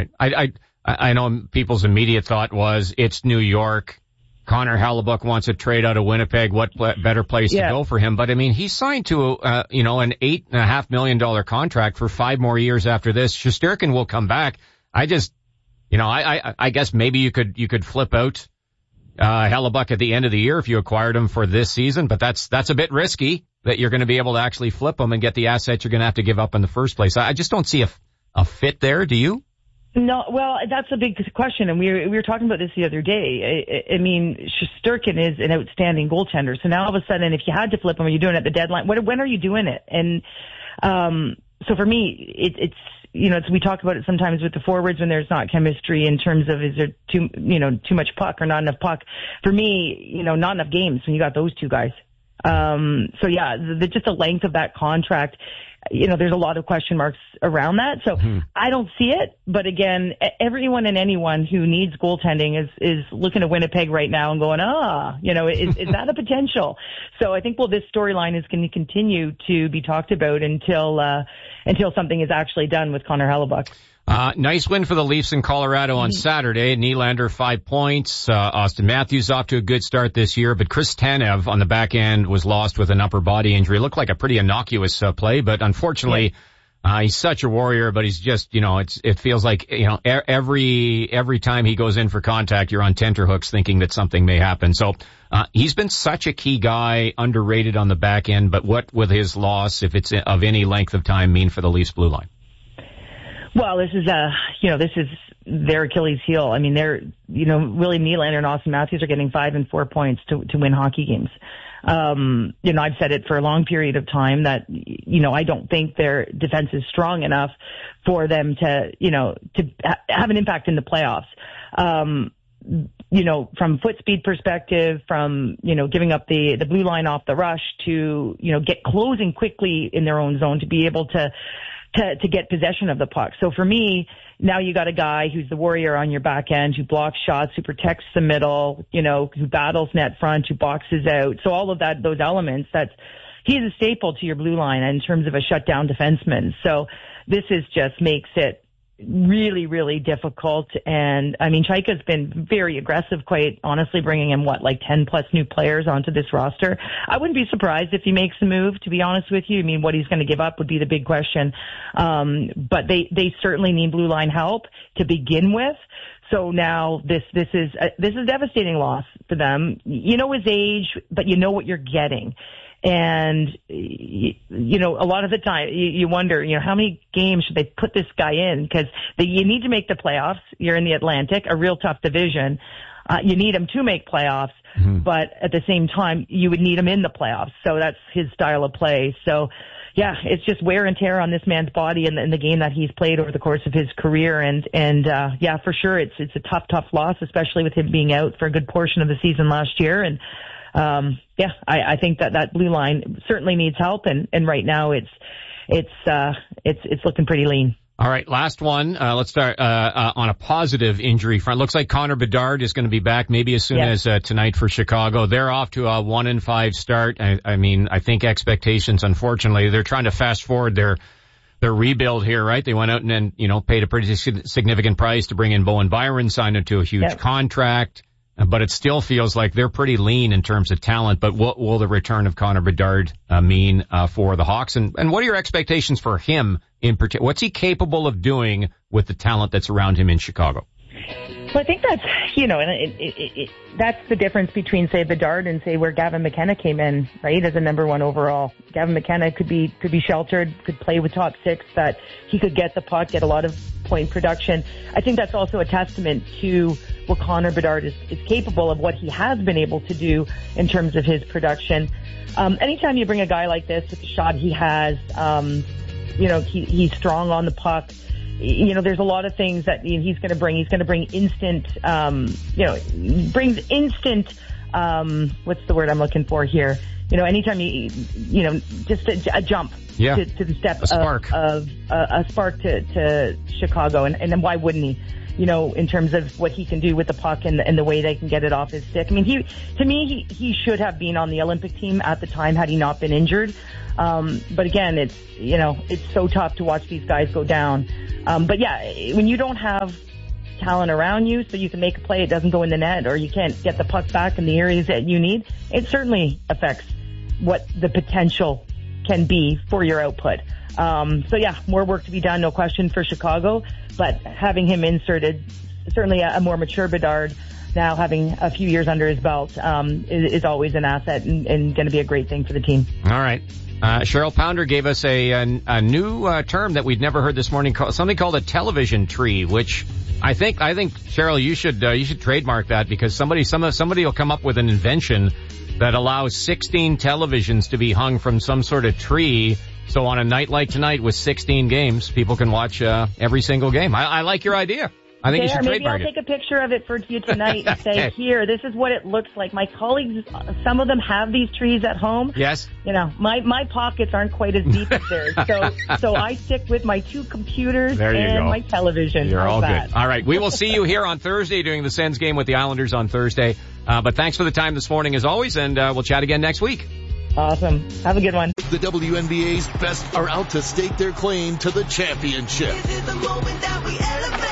Right. I know people's immediate thought was it's New York. Connor Hellebuyck wants a trade out of Winnipeg. What better place to go for him? But I mean, he's signed to, an $8.5 million contract for 5 more years after this. Shesterkin will come back. I just, I guess maybe you could flip out, Hellebuyck at the end of the year if you acquired him for this season, but that's a bit risky that you're going to be able to actually flip him and get the assets you're going to have to give up in the first place. I just don't see a fit there. Do you? No, well, that's a big question, and we were talking about this the other day. I mean, Shesterkin is an outstanding goaltender, so now all of a sudden, if you had to flip him, are you doing it at the deadline? When are you doing it? And so for me, it's we talk about it sometimes with the forwards when there's not chemistry in terms of is there too much puck or not enough puck. For me, not enough games when you got those two guys. So yeah, just the length of that contract. There's a lot of question marks around that. So I don't see it. But again, everyone and anyone who needs goaltending is looking at Winnipeg right now and going, is that a potential? So I think, this storyline is going to continue to be talked about until something is actually done with Connor Hellebuyck. Nice win for the Leafs in Colorado on Saturday. Nylander 5 points. Austin Matthews off to a good start this year, but Chris Tanev on the back end was lost with an upper body injury. It looked like a pretty innocuous play, but unfortunately, he's such a warrior, but he's just, it feels like, every time he goes in for contact, you're on tenterhooks thinking that something may happen. So, he's been such a key guy, underrated on the back end, but what would his loss, if it's of any length of time, mean for the Leafs blue line? Well, this is their Achilles heel. I mean, Willie Nylander and Austin Matthews are getting 5 and 4 points to win hockey games. I've said it for a long period of time that, I don't think their defense is strong enough for them to have an impact in the playoffs. From foot speed perspective, from, giving up the blue line off the rush to, get closing quickly in their own zone to be able to get possession of the puck. So for me, now you got a guy who's the warrior on your back end, who blocks shots, who protects the middle, who battles net front, who boxes out. So all of that, those elements, he's a staple to your blue line in terms of a shutdown defenseman. So this just makes it really, really difficult. And I mean, Chaika's been very aggressive, quite honestly, bringing in 10 plus new players onto this roster. I wouldn't be surprised if he makes a move, to be honest with you. I mean, what he's going to give up would be the big question. But they certainly need blue line help to begin with. So now this is a devastating loss for them. You know his age, but you know what you're getting. And, a lot of the time you wonder, how many games should they put this guy in? Because you need to make the playoffs. You're in the Atlantic, a real tough division. You need him to make playoffs, but at the same time, you would need him in the playoffs. So that's his style of play. So, yeah, it's just wear and tear on this man's body and the game that he's played over the course of his career. And for sure, it's a tough loss, especially with him being out for a good portion of the season last year. And, I think that blue line certainly needs help, and right now it's looking pretty lean. All right, last one. Let's start on a positive injury front. Looks like Connor Bedard is going to be back maybe as soon as tonight for Chicago. They're off to a 1-5 start. I think expectations, unfortunately, they're trying to fast forward their rebuild here, right? They went out and paid a pretty significant price to bring in Bowen Byron, signed him to a huge contract. But it still feels like they're pretty lean in terms of talent. But what will the return of Connor Bedard mean for the Hawks? And what are your expectations for him in particular? What's he capable of doing with the talent that's around him in Chicago? Well, I think that's, that's the difference between, say, Bedard and, say, where Gavin McKenna came in, right, as a number 1 overall. Gavin McKenna could be sheltered, could play with top 6, that he could get the puck, get a lot of point production. I think that's also a testament to what Connor Bedard is capable of, what he has been able to do in terms of his production. Anytime you bring a guy like this with the shot he has, he's strong on the puck. There's a lot of things that he's going to bring. He's going to bring instant, brings instant, what's the word I'm looking for here? anytime just a jump to the step of a spark to Chicago. And then why wouldn't he? In terms of what he can do with the puck and the way they can get it off his stick. I mean, he should have been on the Olympic team at the time had he not been injured. But again, it's so tough to watch these guys go down. But yeah, when you don't have talent around you so you can make a play, it doesn't go in the net, or you can't get the puck back in the areas that you need, it certainly affects what the potential can be for your output. So yeah, more work to be done, no question, for Chicago, but having him inserted, certainly a more mature Bedard, now having a few years under his belt, is always an asset and going to be a great thing for the team. All right. Cheryl Pounder gave us a new term that we'd never heard this morning, something called a television tree, which I think Cheryl, you should trademark that, because somebody will come up with an invention that allows 16 televisions to be hung from some sort of tree. So on a night like tonight with 16 games, people can watch every single game. I like your idea. I think you should trademark it. Maybe I'll take a picture of it for you tonight and say, here, this is what it looks like. My colleagues, some of them have these trees at home. Yes. My pockets aren't quite as deep as theirs. So I stick with my 2 computers and my television. You're all good. All right. We will see you here on Thursday during the Sens game with the Islanders on Thursday. But thanks for the time this morning as always, and we'll chat again next week. Awesome. Have a good one. The WNBA's best are out to stake their claim to the championship. This is the moment that we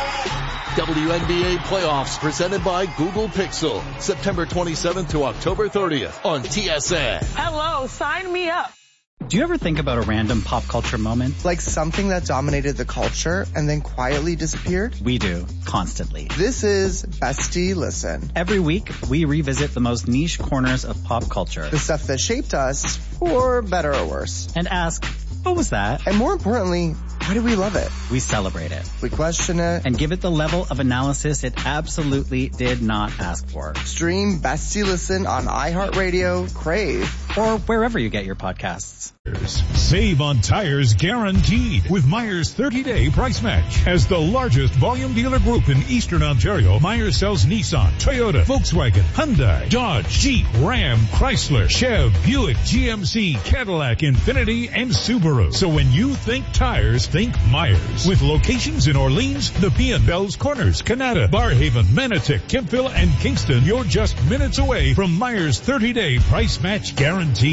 elevate. WNBA playoffs presented by Google Pixel. September 27th to October 30th on TSN. Hello, sign me up. Do you ever think about a random pop culture moment? Like something that dominated the culture and then quietly disappeared? We do, constantly. This is Bestie Listen. Every week, we revisit the most niche corners of pop culture. The stuff that shaped us, for better or worse. And ask, what was that? And more importantly, why do we love it? We celebrate it. We question it. And give it the level of analysis it absolutely did not ask for. Stream Bestie Listen on iHeartRadio, Crave, or wherever you get your podcasts. Save on tires guaranteed with Myers 30-day price match. As the largest volume dealer group in Eastern Ontario, Myers sells Nissan, Toyota, Volkswagen, Hyundai, Dodge, Jeep, Ram, Chrysler, Chev, Buick, GMC, Cadillac, Infiniti, and Subaru. So when you think tires, think Myers. With locations in Orleans, Nepean, Bells Corners, Canada, Barhaven, Manotick, Kempville, and Kingston, you're just minutes away from Myers 30-day price match guarantee.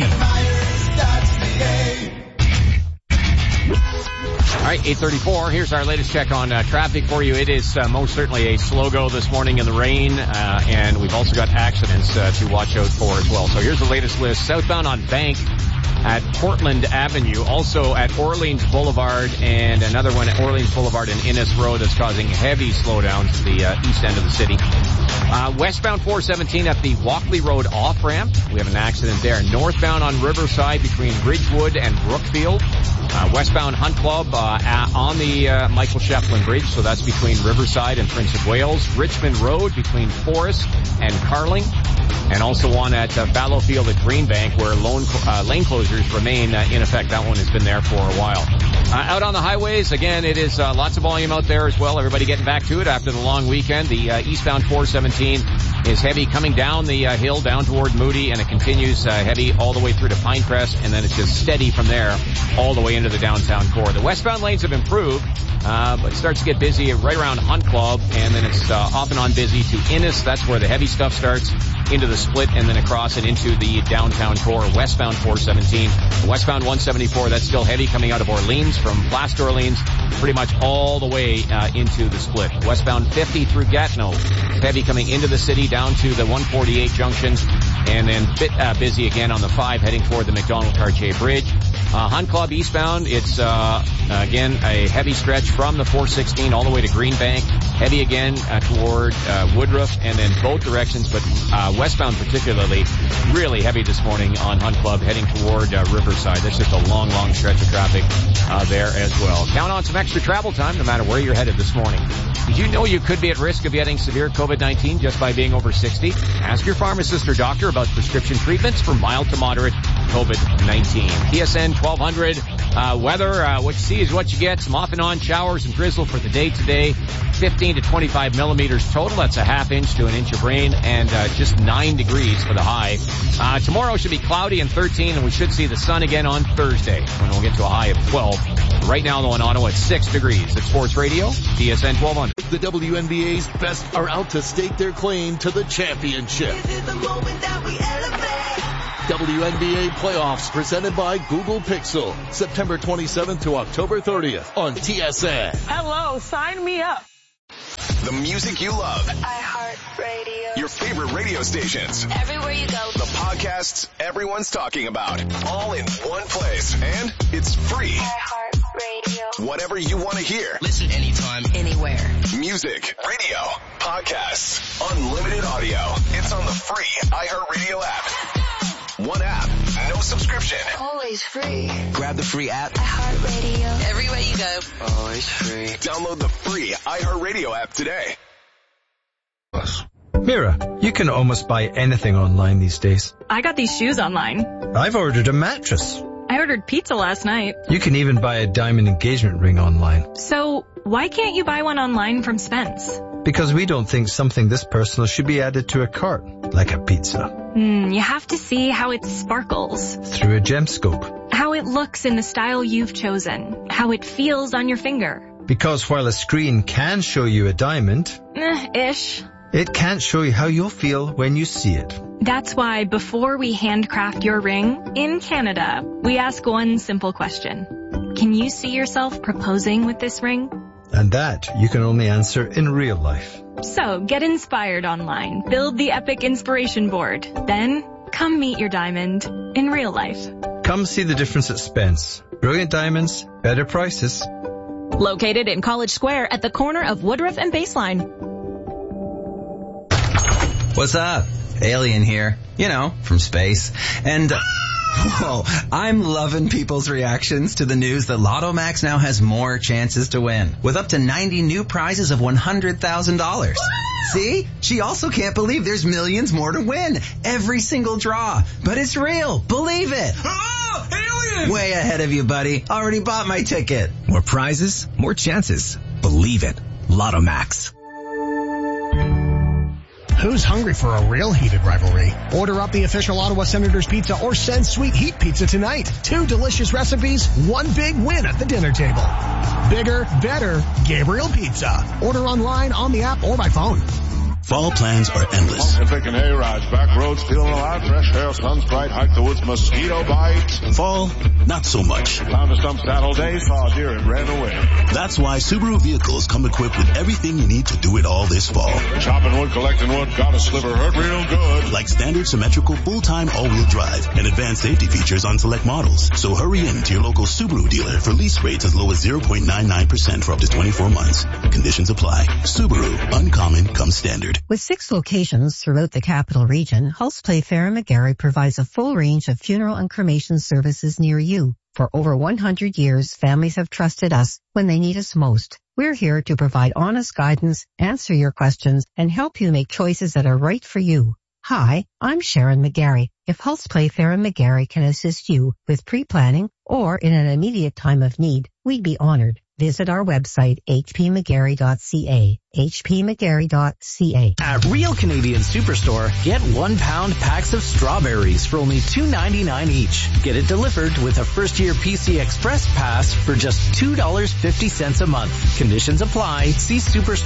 All right, 8:34. Here's our latest check on traffic for you. It is most certainly a slow go this morning in the rain, and we've also got accidents to watch out for as well. So here's the latest list. Southbound on Bank at Portland Avenue, also at Orleans Boulevard, and another one at Orleans Boulevard and Innes Road that's causing heavy slowdowns to the east end of the city. Westbound 417 at the Walkley Road off-ramp. We have an accident there. Northbound on Riverside between Ridgewood and Brookfield. Westbound Hunt Club on the Michael Shefflin Bridge, so that's between Riverside and Prince of Wales. Richmond Road between Forest and Carling. And also one at Fallowfield at Greenbank, where lane closures remain in effect. That one has been there for a while. Out on the highways, again, it is lots of volume out there as well. Everybody getting back to it after the long weekend. The eastbound 417 is heavy coming down the hill down toward Moody, and it continues heavy all the way through to Pinecrest, and then it's just steady from there all the way into the downtown core. The westbound lanes have improved, but it starts to get busy right around Hunt Club, and then it's off and on busy to Innes. That's where the heavy stuff starts, into the split, and then across and into the downtown core. Westbound 417. Westbound 174, that's still heavy coming out of Orleans, from Place d'Orleans, pretty much all the way into the split. Westbound 50 through Gatineau, heavy coming into the city down to the 148 junction, and then busy again on the 5 heading toward the McDonald-Cartier Bridge. Hunt Club eastbound, it's again a heavy stretch from the 416 all the way to Greenbank. Heavy again toward Woodruff, and then both directions, but westbound particularly really heavy this morning on Hunt Club heading toward Riverside. There's just a long stretch of traffic there as well. Count on some extra travel time no matter where you're headed this morning. Did you know you could be at risk of getting severe COVID-19 just by being over 60? Ask your pharmacist or doctor about prescription treatments for mild to moderate COVID-19. TSN 1200 weather. What you see is what you get. Some off and on showers and drizzle for the day today. 15 to 25 millimeters total. That's a half inch to an inch of rain, and just 9 degrees for the high. Tomorrow should be cloudy and 13, and we should see the sun again on Thursday when we'll get to a high of 12. Right now, though, in Ottawa, it's 6 degrees. It's Sports Radio, TSN 1200. The WNBA's best are out to stake their claim to the championship. This is the moment that we elevate. WNBA playoffs presented by Google Pixel. September 27th to October 30th on TSN. Hello, sign me up. The music you love. iHeartRadio. Your favorite radio stations. Everywhere you go. The podcasts everyone's talking about. All in one place. And it's free. iHeartRadio. Whatever you want to hear. Listen anytime, anywhere. Music, radio, podcasts, unlimited audio. It's on the free iHeartRadio app. One app, no subscription. Always free. Grab the free app. iHeartRadio. Everywhere you go. Always free. Download the free iHeartRadio app today. Mira, you can almost buy anything online these days. I got these shoes online. I've ordered a mattress. I ordered pizza last night. You can even buy a diamond engagement ring online. So, why can't you buy one online from Spence? Because we don't think something this personal should be added to a cart, like a pizza. You have to see how it sparkles. Through a gemscope. How it looks in the style you've chosen. How it feels on your finger. Because while a screen can show you a diamond, ish. It can't show you how you'll feel when you see it. That's why before we handcraft your ring, in Canada, we ask one simple question. Can you see yourself proposing with this ring? And that you can only answer in real life. So get inspired online. Build the epic inspiration board. Then come meet your diamond in real life. Come see the difference at Spence. Brilliant diamonds, better prices. Located in College Square at the corner of Woodruff and Baseline. What's up? Alien here. You know, from space. And, well, I'm loving people's reactions to the news that Lotto Max now has more chances to win, with up to 90 new prizes of $100,000. See? She also can't believe there's millions more to win. Every single draw. But it's real. Believe it. Oh, alien! Way ahead of you, buddy. Already bought my ticket. More prizes, more chances. Believe it. Lotto Max. Who's hungry for a real heated rivalry? Order up the official Ottawa Senators pizza or send Sweet Heat Pizza tonight. 2 delicious recipes, 1 big win at the dinner table. Bigger, better, Gabriel Pizza. Order online, on the app, or by phone. Fall plans are endless. Picking hay-rides, back roads, feeling alive, fresh air, sun's bright, hike the woods, mosquito bites. Fall, not so much. Found a stump Saturday, saw a deer and ran away. That's why Subaru vehicles come equipped with everything you need to do it all this fall. Chopping wood, collecting wood, got a sliver, hurt real good. Like standard symmetrical full-time all-wheel drive and advanced safety features on select models. So hurry in to your local Subaru dealer for lease rates as low as 0.99% for up to 24 months. Conditions apply. Subaru, uncommon comes standard. With 6 locations throughout the capital region, Hulse Playfair and McGarry provides a full range of funeral and cremation services near you. For over 100 years, families have trusted us when they need us most. We're here to provide honest guidance, answer your questions, and help you make choices that are right for you. Hi, I'm Sharon McGarry. If Hulse Playfair and McGarry can assist you with pre-planning or in an immediate time of need, we'd be honored. Visit our website, hpmcgarry.ca. hpmcgarry.ca. At Real Canadian Superstore, get 1 pound packs of strawberries for only $2.99 each. Get it delivered with a first-year PC Express pass for just $2.50 a month. Conditions apply. See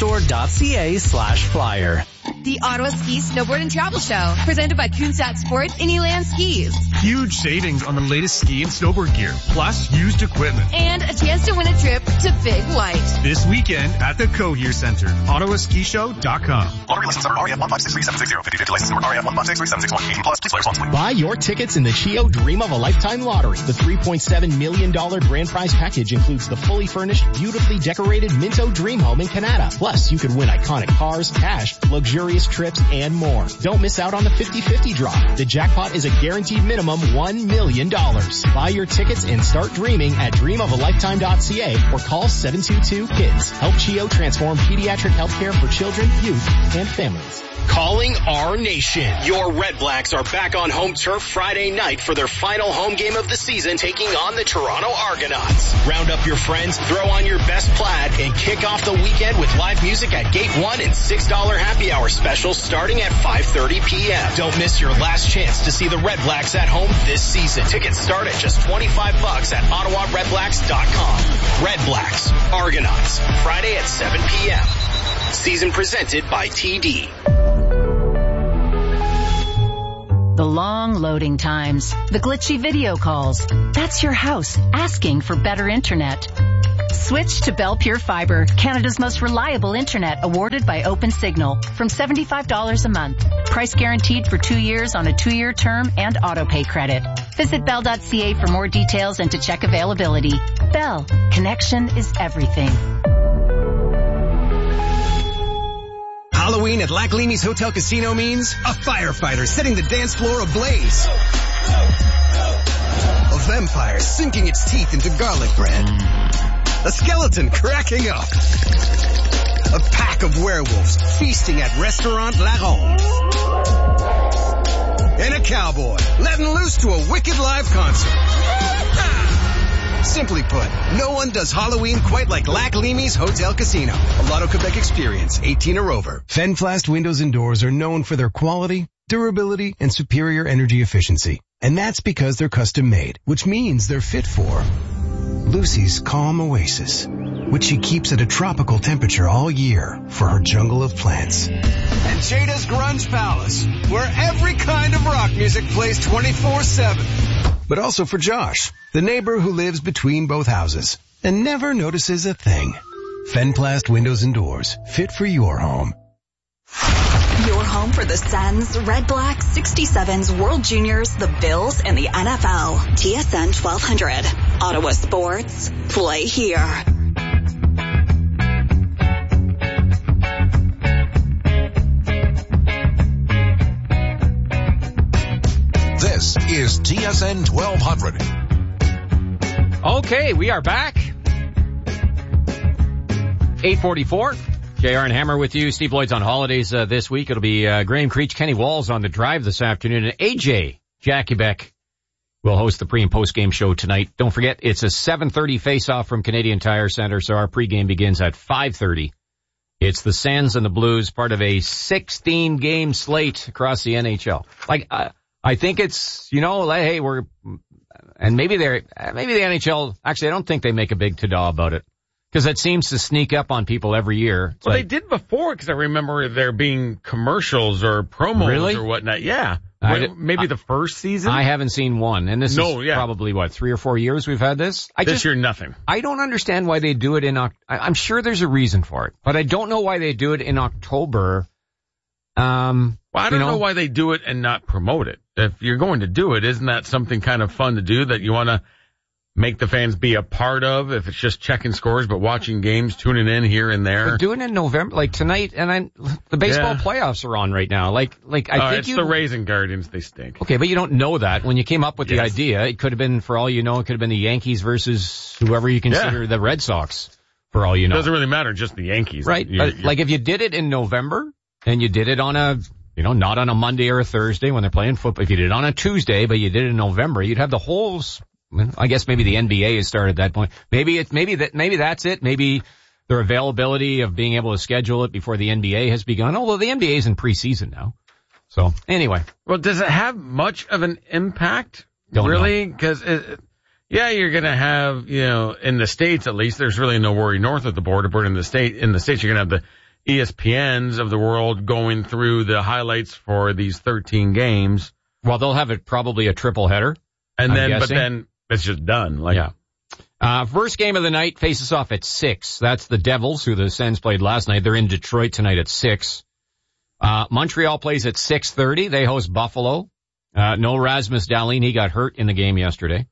superstore.ca/flyer. The Ottawa Ski, Snowboard, and Travel Show, presented by Coonsat Sports and Elan Skis. Huge savings on the latest ski and snowboard gear, plus used equipment. And a chance to win a trip to Big White. This weekend at the Cohere Center. OttawaSkiShow.com. Lottery license number REF 1563760. 50/50 license number REF 1563761. 18 plus. Please play responsibly. Buy your tickets in the Chio Dream of a Lifetime Lottery. The $3.7 million grand prize package includes the fully furnished, beautifully decorated Minto Dream Home in Canada. Plus, you could win iconic cars, cash, luxury luxurious trips, and more. Don't miss out on the 50-50 draw. The jackpot is a guaranteed minimum $1 million. Buy your tickets and start dreaming at dreamofalifetime.ca or call 722-KIDS. Help CHEO transform pediatric healthcare for children, youth, and families. Calling our nation. Your Red Blacks are back on home turf Friday night for their final home game of the season, taking on the Toronto Argonauts. Round up your friends, throw on your best plaid, and kick off the weekend with live music at Gate 1 and $6 happy hour specials starting at 5:30 p.m. Don't miss your last chance to see the Red Blacks at home this season. Tickets start at just $25 at OttawaRedBlacks.com. Red Blacks, Argonauts, Friday at 7 p.m. Season presented by TD. The long loading times, the glitchy video calls. That's your house asking for better internet. Switch to Bell Pure Fiber, Canada's most reliable internet, awarded by OpenSignal, from $75 a month. Price guaranteed for 2 years on a 2-year term and auto-pay credit. Visit bell.ca for more details and to check availability. Bell, connection is everything. Halloween at Lac Leamy's Hotel Casino means a firefighter setting the dance floor ablaze. A vampire sinking its teeth into garlic bread. A skeleton cracking up. A pack of werewolves feasting at Restaurant La Ronde. And a cowboy letting loose to a wicked live concert. Simply put, no one does Halloween quite like Lac Leamy's Hotel Casino. A Lotto Quebec experience, 18 or over. Fenflast windows and doors are known for their quality, durability, and superior energy efficiency. And that's because they're custom made, which means they're fit for Lucy's calm oasis, which she keeps at a tropical temperature all year for her jungle of plants. And Jada's Grunge Palace, where every kind of rock music plays 24/7. But also for Josh, the neighbor who lives between both houses and never notices a thing. Fenplast windows and doors, fit for your home. Your home for the Sens, Red Blacks, 67s, World Juniors, the Bills, and the NFL. TSN 1200. Ottawa Sports. Play here. This is TSN 1200. Okay, we are back. 8:44. JR and Hammer with you. Steve Lloyd's on holidays this week. It'll be Graham Creech, Kenny Walls on the drive this afternoon. And AJ Jackie Beck will host the pre- and post-game show tonight. Don't forget, it's a 7:30 face-off from Canadian Tire Center, so our pregame begins at 5:30. It's the Sens and the Blues, part of a 16-game slate across the NHL. I think it's, hey, and maybe the NHL, actually, I don't think they make a big to-do about it. Because it seems to sneak up on people every year. Well, they did before, because I remember there being commercials or promos or whatnot. Yeah. Maybe the first season? I haven't seen one. And this is probably, 3 or 4 years we've had this? This year, nothing. I don't understand why they do it in I'm sure there's a reason for it. But I don't know why they do it in October. Well, I don't know why they do it and not promote it. If you're going to do it, isn't that something kind of fun to do that you want to make the fans be a part of, if it's just checking scores, but watching games, tuning in here and there? But doing it in November, like tonight, and the baseball playoffs are on right now. I think it's the Rays and Guardians, they stink. Okay, but you don't know that. When you came up with the idea, it could have been, for all you know, it could have been the Yankees versus whoever you consider the Red Sox, for all you know. It doesn't really matter, just the Yankees. Right, but if you did it in November, and you did it on not on a Monday or a Thursday when they're playing football, if you did it on a Tuesday, but you did it in November, you'd have the whole, I guess maybe the NBA has started at that point. Maybe that's it. Maybe their availability of being able to schedule it before the NBA has begun. Although the NBA is in preseason now. So anyway. Well, does it have much of an impact? Don't really? Because you're going to have, in the States at least, there's really no worry north of the border, but in the States, you're going to have the ESPNs of the world going through the highlights for these 13 games. Well, they'll have it probably a triple header. And but then it's just done. First game of the night faces off at 6. That's the Devils, who the Sens played last night. They're in Detroit tonight at 6. Montreal plays at 6:30. They host Buffalo. No Rasmus Dahlin. He got hurt in the game yesterday.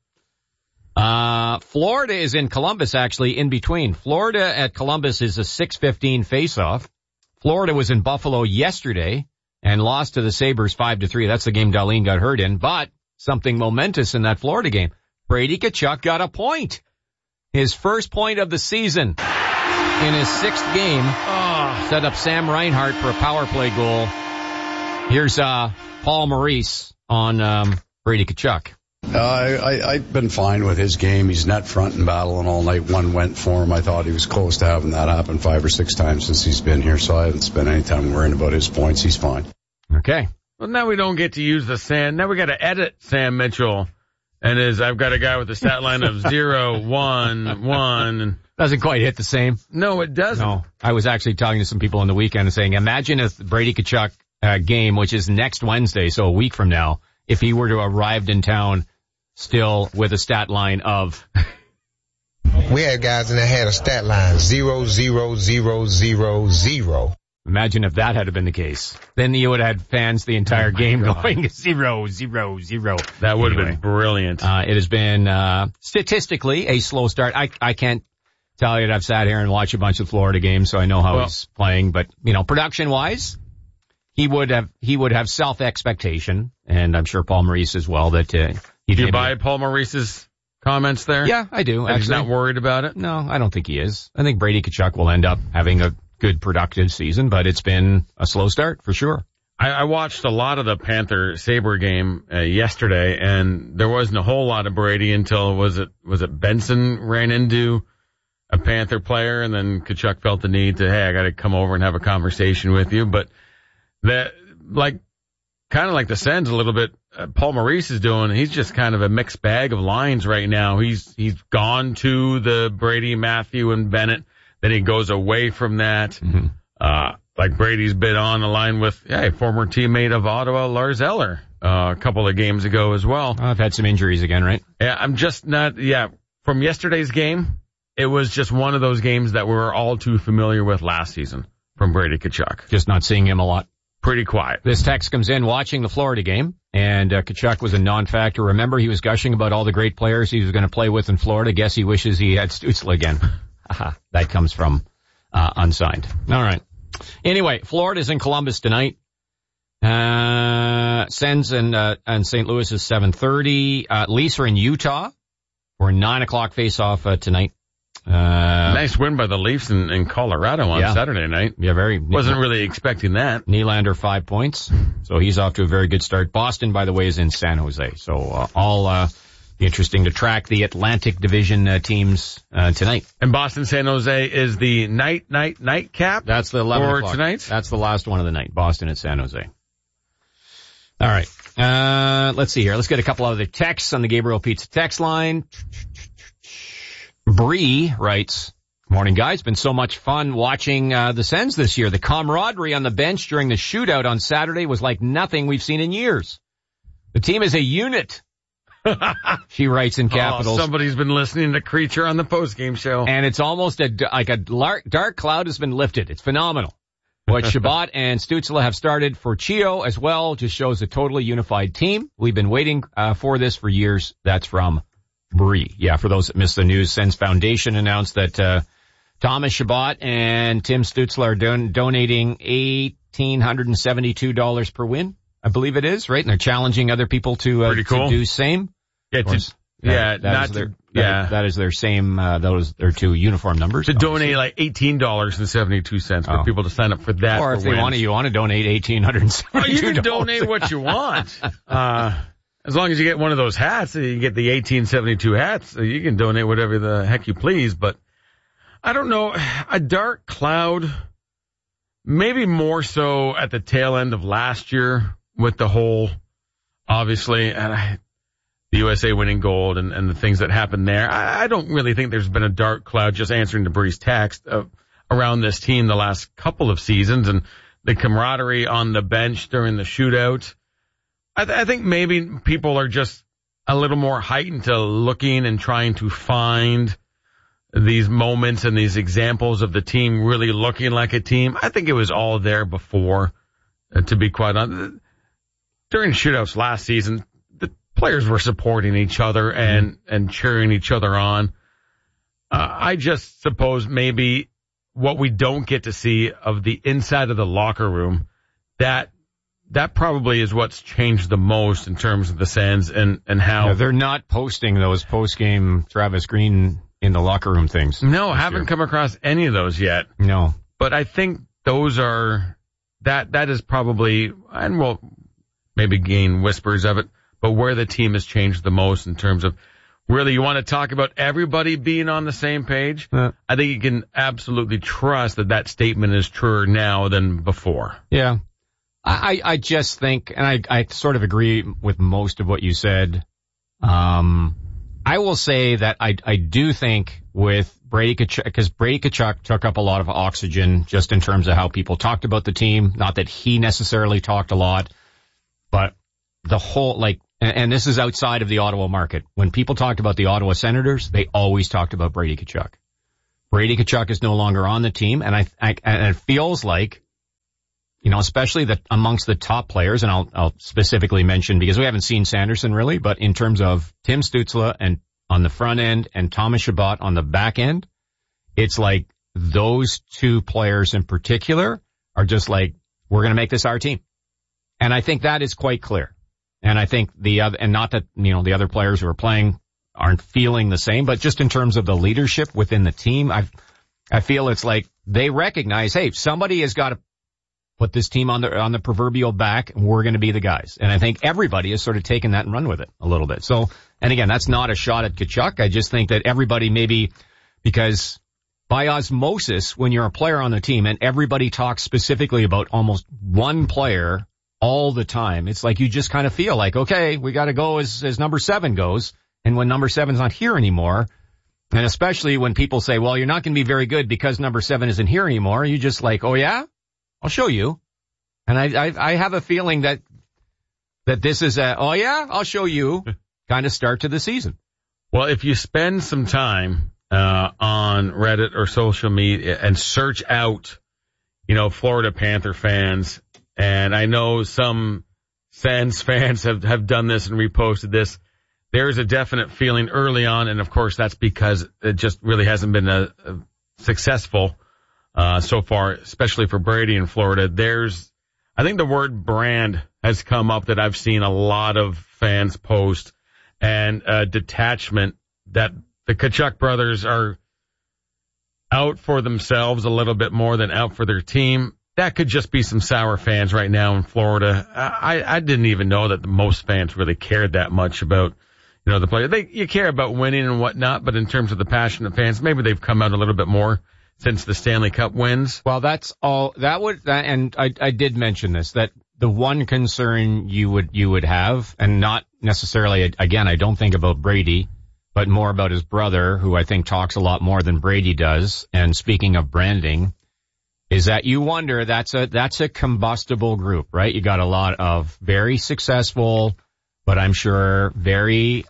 Florida is in Columbus, actually, in between. Florida at Columbus is a 6:15 face-off. Florida was in Buffalo yesterday and lost to the Sabres 5-3. That's the game Darlene got hurt in, but something momentous in that Florida game. Brady Tkachuk got a point. His first point of the season in his 6th game. Set up Sam Reinhart for a power play goal. Here's Paul Maurice on Brady Tkachuk. I've been fine with his game. He's net front and battling all night. One went for him. I thought he was close to having that happen 5 or 6 times since he's been here, so I haven't spent any time worrying about his points. He's fine. Okay. Well, now we don't get to use the Sam. Now we got to edit Sam Mitchell. And I've got a guy with a stat line of 0, 1, 1. Doesn't quite hit the same. No, it doesn't. No. I was actually talking to some people on the weekend and saying, imagine if Brady Tkachuk game, which is next Wednesday, so a week from now, if he were to arrive in town still with a stat line of... We had guys that had a stat line 0, 0, 0, 0, 0. Imagine if that had been the case. Then you would have had fans the entire game going 0, 0, 0. That would have been brilliant. It has been statistically a slow start. I can't tell you that I've sat here and watched a bunch of Florida games, so I know how he's playing. But, production-wise, he would have self-expectation, and I'm sure Paul Maurice as well. That do you buy Paul Maurice's comments there? Yeah, I do. Actually, he's not worried about it? No, I don't think he is. I think Brady Tkachuk will end up having a good productive season, but it's been a slow start for sure. I watched a lot of the Panther-Sabre game yesterday, and there wasn't a whole lot of Brady until was it Benson ran into a Panther player, and then Tkachuk felt the need to, hey, I got to come over and have a conversation with you. But that, kind of like the Sens a little bit, Paul Maurice is doing. He's just kind of a mixed bag of lines right now. He's gone to the Brady, Matthew, and Bennett. Then he goes away from that. Mm-hmm. Like Brady's been on the line with a former teammate of Ottawa, Lars Eller, a couple of games ago as well. I've had some injuries again, right? Yeah, I'm just not, from yesterday's game, it was just one of those games that we were all too familiar with last season from Brady Tkachuk. Just not seeing him a lot. Pretty quiet. This text comes in watching the Florida game, and Tkachuk was a non-factor. Remember, he was gushing about all the great players he was going to play with in Florida. Guess he wishes he had Stützle again. That comes from unsigned. All right. Anyway, Florida's in Columbus tonight. Sens and St. Louis is 7:30. Leafs are in Utah for a 9:00 face-off tonight. Nice win by the Leafs in Colorado on Saturday night. Yeah, wasn't really expecting that. Nylander 5 points, so he's off to a very good start. Boston, by the way, is in San Jose. So all interesting to track the Atlantic Division teams tonight. And Boston San Jose is the nightcap. That's the 11 for o'clock tonight. That's the last one of the night. Boston at San Jose. All right. Let's see here. Let's get a couple other texts on the Gabriel Pizza text line. Bree writes, "Morning, guys. Been so much fun watching the Sens this year. The camaraderie on the bench during the shootout on Saturday was like nothing we've seen in years. The team is a unit." She writes in capitals. Somebody's been listening to Creature on the postgame show. And it's almost a dark cloud has been lifted. It's phenomenal. What Shabbat and Stützle have started for Chio as well just shows a totally unified team. We've been waiting for this for years. That's from Bree. Yeah, for those that missed the news, Sens Foundation announced that Thomas Shabbat and Tim Stützle are donating $1,872 per win. I believe it is, right? And they're challenging other people to do same. Yeah, that is their same, those are two uniform numbers. To donate like $18.72 for people to sign up for that. Or if you want to donate $1,872. You can donate what you want. As long as you get one of those hats, you get the 1872 hats, you can donate whatever the heck you please. But I don't know, a dark cloud, maybe more so at the tail end of last year with the whole, obviously, the USA winning gold and the things that happened there. I don't really think there's been a dark cloud, just answering to Bree's text, around this team the last couple of seasons, and the camaraderie on the bench during the shootout. I think maybe people are just a little more heightened to looking and trying to find these moments and these examples of the team really looking like a team. I think it was all there before, to be quite honest. During shootouts last season, the players were supporting each other and cheering each other on. I just suppose maybe what we don't get to see of the inside of the locker room, that probably is what's changed the most in terms of the Sens and how... Yeah, they're not posting those post-game Travis Green in the locker room things. No, haven't come across any of those yet. No. But I think those are... That is probably... And we'll maybe gain whispers of it, but where the team has changed the most in terms of... Really, you want to talk about everybody being on the same page? I think you can absolutely trust that statement is truer now than before. Yeah. I just think, and I sort of agree with most of what you said. I will say that I do think with Brady Tkachuk, because Brady Tkachuk took up a lot of oxygen just in terms of how people talked about the team. Not that he necessarily talked a lot, but the whole, and this is outside of the Ottawa market. When people talked about the Ottawa Senators, they always talked about Brady Tkachuk. Brady Tkachuk is no longer on the team, and and it feels like, especially amongst the top players, and I'll specifically mention, because we haven't seen Sanderson really, but in terms of Tim Stützle and on the front end and Thomas Chabot on the back end, it's like those two players in particular are just like, we're going to make this our team. And I think that is quite clear. And I think the other players who are playing aren't feeling the same, but just in terms of the leadership within the team, I feel it's like they recognize, hey, somebody has got to put this team on the proverbial back, and we're going to be the guys. And I think everybody has sort of taken that and run with it a little bit. So, and again, that's not a shot at Tkachuk. I just think that everybody maybe, because by osmosis, when you're a player on the team and everybody talks specifically about almost one player all the time, it's like you just kind of feel like, okay, we got to go as number 7 goes. And when number 7's not here anymore, and especially when people say, well, you're not going to be very good because number 7 isn't here anymore, you just like, oh yeah, I'll show you. And I have a feeling that this is oh yeah, I'll show you kind of start to the season. Well, if you spend some time on Reddit or social media and search out, Florida Panther fans, and I know some Sens fans have done this and reposted this, there's a definite feeling early on, and of course that's because it just really hasn't been successful so far, especially for Brady in Florida. I think the word brand has come up that I've seen a lot of fans post, and detachment, that the Tkachuk brothers are out for themselves a little bit more than out for their team. That could just be some sour fans right now in Florida. I didn't even know that most fans really cared that much about, the player. You care about winning and whatnot, but in terms of the passionate fans, maybe they've come out a little bit more since the Stanley Cup wins. Well, that's all. And I did mention this, that the one concern you would have, and not necessarily, again, I don't think about Brady, but more about his brother, who I think talks a lot more than Brady does. And speaking of branding, is that you wonder, that's a combustible group, right? You got a lot of very successful, but I'm sure very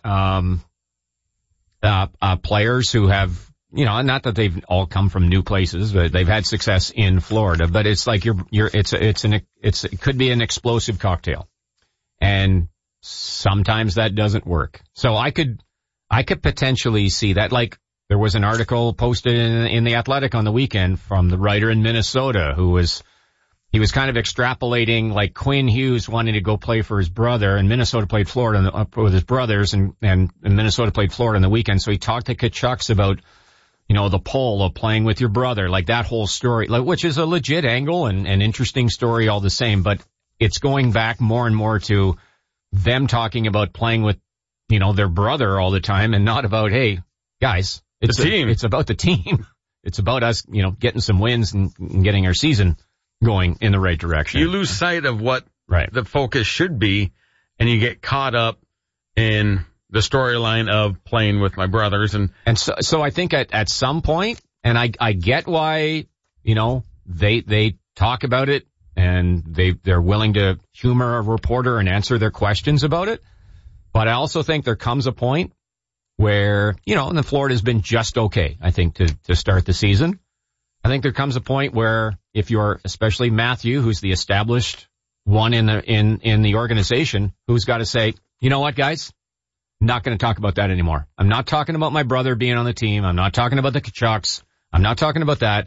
players who have, not that they've all come from new places, but they've had success in Florida. But it's like it could be an explosive cocktail, and sometimes that doesn't work. So I could potentially see that. Like, there was an article posted in The Athletic on the weekend from the writer in Minnesota who was kind of extrapolating, like, Quinn Hughes wanting to go play for his brother, and Minnesota played Florida with his brothers, and Minnesota played Florida on the weekend. So he talked to Tkachuks about, the pull of playing with your brother, like that whole story, which is a legit angle and an interesting story all the same, but it's going back more and more to them talking about playing with, their brother all the time, and not about, hey, guys, it's the team. It's about the team. It's about us, getting some wins and getting our season going in the right direction. You lose sight of what the focus should be, and you get caught up in the storyline of playing with my brothers. And so I think at some point, and I get why, they talk about it, and they're willing to humor a reporter and answer their questions about it. But I also think there comes a point where, and the Florida's been just okay, I think, to start the season. I think there comes a point where if you're, especially Matthew, who's the established one in the organization, who's got to say, you know what, guys? I'm not going to talk about that anymore. I'm not talking about my brother being on the team. I'm not talking about the Tkachuks. I'm not talking about that.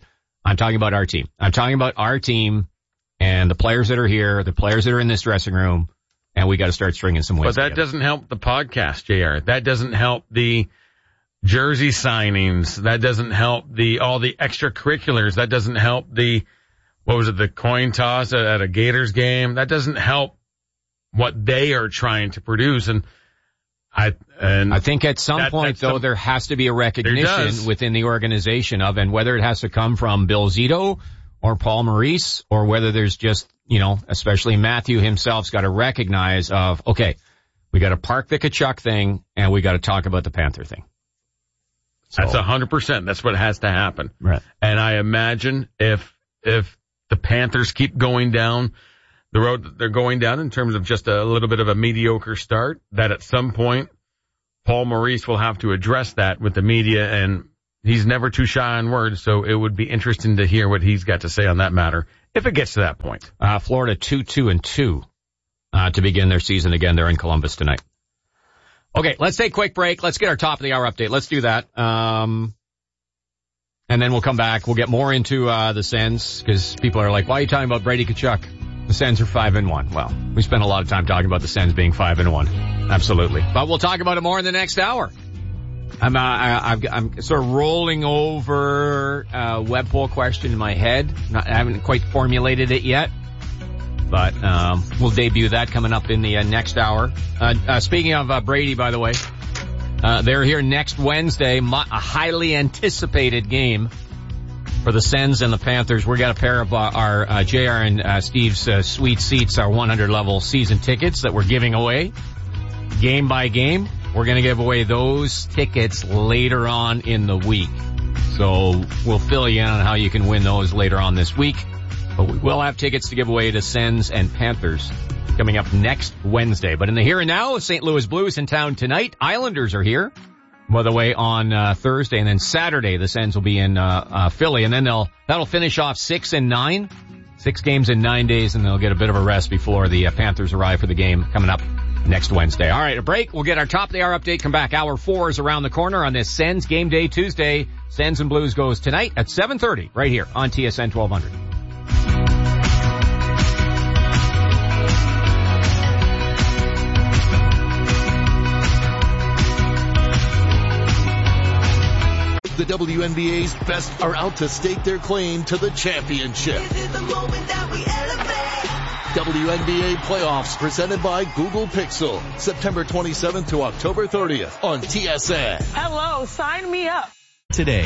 I'm talking about our team. I'm talking about our team and the players that are here, the players that are in this dressing room, and we got to start stringing some wins. But that together. doesn't help the podcast, JR. That doesn't help the jersey signings. That doesn't help all the extracurriculars. That doesn't help the coin toss at a Gators game. That doesn't help what they are trying to produce. And I think at some point, though, there has to be a recognition within the organization of, and whether it has to come from Bill Zito or Paul Maurice, or whether there's just, especially Matthew himself's got to recognize of, okay, we got to park the Tkachuk thing and we got to talk about the Panther thing. So, that's 100%. That's what has to happen. Right. And I imagine if the Panthers keep going down the road that they're going down in terms of just a little bit of a mediocre start, that at some point Paul Maurice will have to address that with the media, and he's never too shy on words, so it would be interesting to hear what he's got to say on that matter if it gets to that point. Florida 2-2-2 to begin their season again. They're in Columbus tonight. Okay, let's take a quick break. Let's get our top of the hour update. Let's do that. And then we'll come back. We'll get more into the Sens, because people are like, why are you talking about Brady Tkachuk? The Sens are 5-1. Well, we spent a lot of time talking about the Sens being 5-1. Absolutely. But we'll talk about it more in the next hour. I'm sort of rolling over a web poll question in my head. I haven't quite formulated it yet, but we'll debut that coming up in the next hour. Speaking of Brady, by the way, they're here next Wednesday, a highly anticipated game for the Sens and the Panthers. We got a pair of our JR and Steve's Sweet Seats, our 100 level season tickets that we're giving away game by game. We're going to give away those tickets later on in the week. So we'll fill you in on how you can win those later on this week. But we will have tickets to give away to Sens and Panthers coming up next Wednesday. But in the here and now, St. Louis Blues in town tonight. Islanders are here, by the way, on Thursday. And then Saturday, the Sens will be in Philly. And then that'll finish off 6 and 9. 6 games in 9 days, and they'll get a bit of a rest before the Panthers arrive for the game coming up next Wednesday. All right, a break. We'll get our top of the hour update. Come back. Hour 4 is around the corner on this Sens Game Day Tuesday. Sens and Blues goes tonight at 7:30 right here on TSN 1200. The WNBA's best are out to stake their claim to the championship. This is the moment that we elevate. WNBA playoffs presented by Google Pixel, September 27th to October 30th on TSN. Hello, sign me up. Today.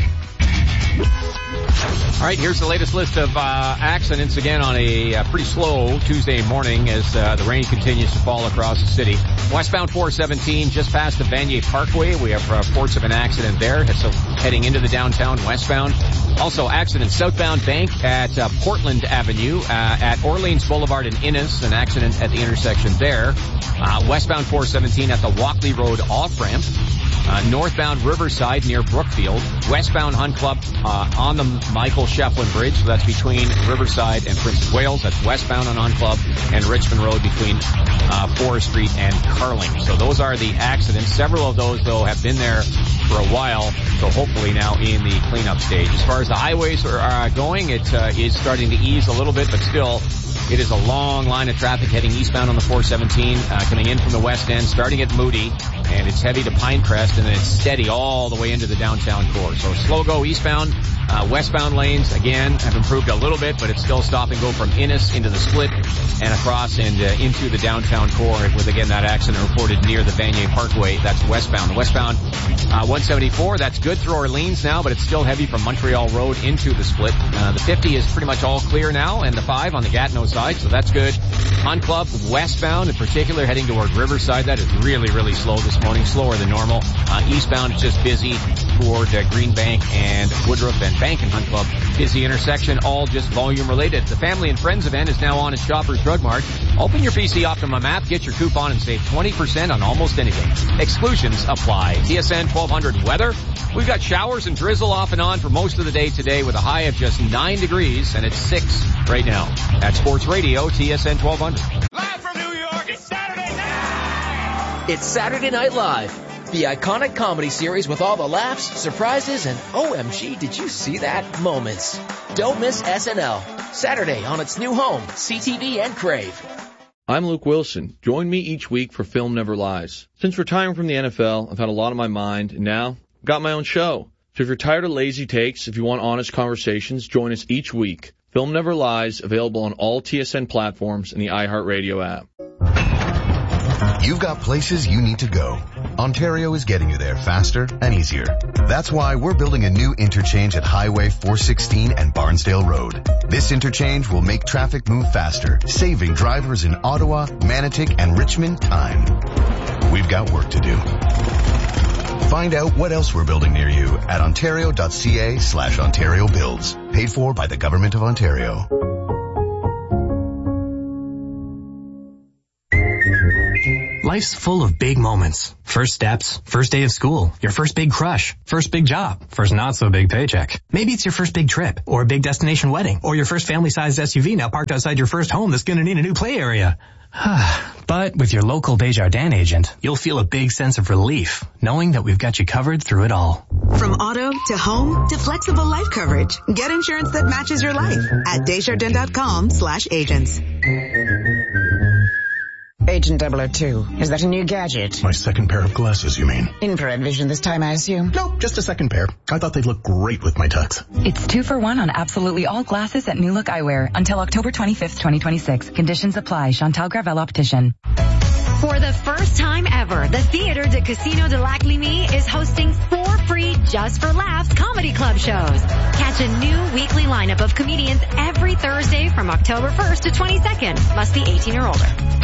All right, here's the latest list of accidents again on a pretty slow Tuesday morning as the rain continues to fall across the city. Westbound 417 just past the Vanier Parkway. We have reports of an accident there. So heading into the downtown westbound. Also accident southbound Bank at Portland Avenue, at Orleans Boulevard in Innis, an accident at the intersection there. Westbound 417 at the Walkley Road off-ramp. Northbound Riverside near Brookfield. Westbound Hunt Club on the Michael Shefflin Bridge. So that's between Riverside and Prince of Wales. That's westbound on Hunt Club, and Richmond Road between Forest Street and Carling. So those are the accidents. Several of those, though, have been there for a while, so hopefully now in the cleanup stage. As far as the highways are going, it is starting to ease a little bit, but still it is a long line of traffic heading eastbound on the 417, coming in from the west end, starting at Moody, and it's heavy to Pinecrest, and then it's steady all the way into the downtown core. So slow go eastbound. Westbound lanes, again, have improved a little bit, but it's still stop and go from Innis into the Split and across and into the downtown core with, again, that accident reported near the Vanier Parkway. That's westbound. The westbound 174, that's good through Orleans now, but it's still heavy from Montreal Road into the Split. The 50 is pretty much all clear now, and the 5 on the Gatineau side, so that's good. Hunt Club, westbound in particular, heading toward Riverside. That is really, really slow this morning, slower than normal. Eastbound, it's just busy toward Green Bank and Woodruff and Bank and Hunt Club. Busy intersection, all just volume related. The Family and Friends event is now on at Shoppers Drug Mart. Open your PC Optimum app, get your coupon, and save 20% on almost anything. Exclusions apply. TSN 1200 weather. We've got showers and drizzle off and on for most of the day today with a high of just 9 degrees, and it's 6 right now. At Sports Radio, TSN 1200. Live from New York, it's Saturday night! It's Saturday Night Live. The iconic comedy series with all the laughs, surprises, and OMG, did you see that moments. Don't miss SNL. Saturday on its new home, CTV and Crave. I'm Luke Wilson. Join me each week for Film Never Lies. Since retiring from the NFL, I've had a lot on my mind, and now I've got my own show. So if you're tired of lazy takes, if you want honest conversations, join us each week. Film Never Lies, available on all TSN platforms and the iHeartRadio app. You've got places you need to go. Ontario is getting you there faster and easier. That's why we're building a new interchange at Highway 416 and Barnsdale Road. This interchange will make traffic move faster, saving drivers in Ottawa, Manotick, and Richmond time. We've got work to do. Find out what else we're building near you at ontario.ca/Ontario Builds. Paid for by the Government of Ontario. Life's full of big moments. First steps, first day of school, your first big crush, first big job, first not so big paycheck. Maybe it's your first big trip, or a big destination wedding, or your first family-sized SUV now parked outside your first home that's gonna need a new play area. But with your local Desjardins agent, you'll feel a big sense of relief, knowing that we've got you covered through it all. From auto to home to flexible life coverage, get insurance that matches your life at Desjardins.com/agents. Agent 002, is that a new gadget? My second pair of glasses, you mean? Infrared vision this time, I assume? Nope, just a second pair. I thought they'd look great with my tux. It's 2 for 1 on absolutely all glasses at New Look Eyewear until October 25th, 2026. Conditions apply. Chantal Gravel Optician. For the first time ever, the Theatre de Casino de Lac Limie is hosting 4 free Just for Laughs comedy club shows. Catch a new weekly lineup of comedians every Thursday from October 1st to 22nd. Must be 18 or older.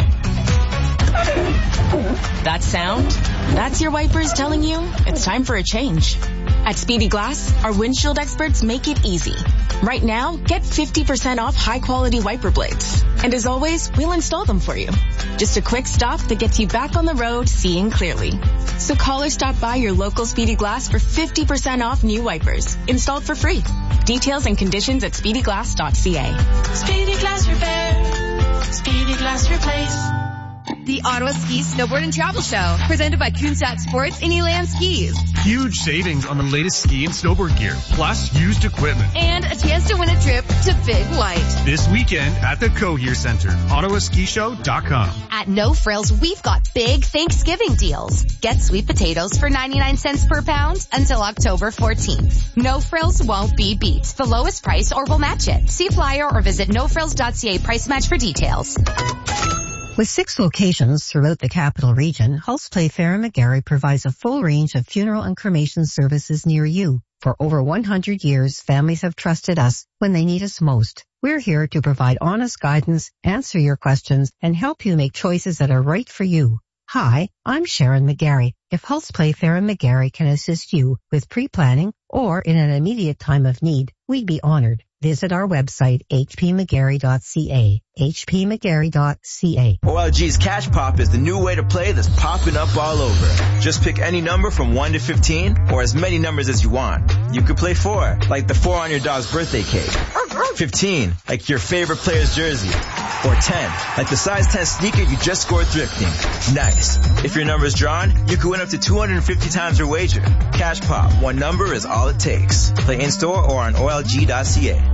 That sound? That's your wipers telling you it's time for a change. At Speedy Glass, our windshield experts make it easy. Right now, get 50% off high-quality wiper blades. And as always, we'll install them for you. Just a quick stop that gets you back on the road seeing clearly. So call or stop by your local Speedy Glass for 50% off new wipers. Installed for free. Details and conditions at speedyglass.ca. Speedy Glass Repair. Speedy Glass Replace. The Ottawa Ski, Snowboard, and Travel Show, presented by Kunsat Sports and Elan Skis. Huge savings on the latest ski and snowboard gear, plus used equipment. And a chance to win a trip to Big White. This weekend at the Cohere Center, ottawaskishow.com. At No Frills, we've got big Thanksgiving deals. Get sweet potatoes for 99 cents per pound until October 14th. No Frills won't be beat. The lowest price or we'll match it. See flyer or visit nofrills.ca price match for details. With 6 locations throughout the capital region, Hulse Playfair and McGarry provides a full range of funeral and cremation services near you. For over 100 years, families have trusted us when they need us most. We're here to provide honest guidance, answer your questions, and help you make choices that are right for you. Hi, I'm Sharon McGarry. If Hulse Playfair and McGarry can assist you with pre-planning or in an immediate time of need, we'd be honored. Visit our website, hpmcgarry.ca. hpmcgarry.ca. OLG's Cash Pop is the new way to play that's popping up all over. Just pick any number from 1 to 15 or as many numbers as you want. You could play 4, like the 4 on your dog's birthday cake. 15, like your favorite player's jersey. Or 10, like the size 10 sneaker you just scored thrifting. Nice. If your number's drawn, you could win up to 250 times your wager. Cash Pop, one number is all it takes. Play in-store or on OLG.ca.